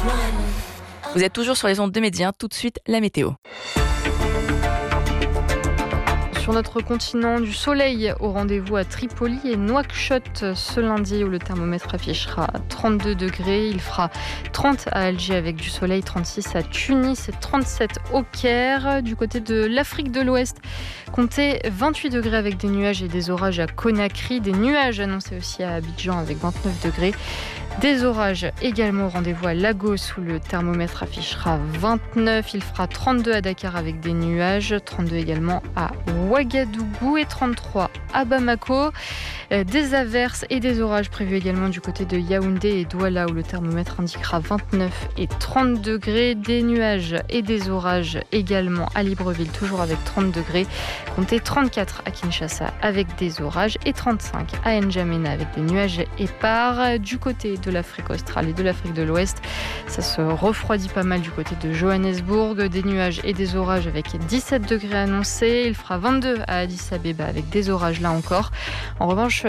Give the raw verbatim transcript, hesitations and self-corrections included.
Vous êtes toujours sur les ondes de Médien, tout de suite la météo. Sur notre continent, du soleil au rendez-vous à Tripoli et Nouakchott ce lundi où le thermomètre affichera trente-deux degrés. Il fera trente à Alger avec du soleil, trente-six à Tunis et trente-sept au Caire. Du côté de l'Afrique de l'Ouest, comptez vingt-huit degrés avec des nuages et des orages à Conakry. Des nuages annoncés aussi à Abidjan avec vingt-neuf degrés. Des orages également au rendez-vous à Lagos où le thermomètre affichera vingt-neuf. Il fera trente-deux à Dakar avec des nuages, trente-deux également à Ouagadougou et trente-trois à Bamako. Des averses et des orages prévus également du côté de Yaoundé et Douala où le thermomètre indiquera vingt-neuf et trente degrés. Des nuages et des orages également à Libreville, toujours avec trente degrés. Comptez trente-quatre à Kinshasa avec des orages et trente-cinq à N'Djamena avec des nuages épars. Du côté de l'Afrique australe et de l'Afrique de l'Ouest, ça se refroidit pas mal du côté de Johannesburg. Des nuages et des orages avec dix-sept degrés annoncés. Il fera vingt-deux à Addis Abeba avec des orages là encore. En revanche,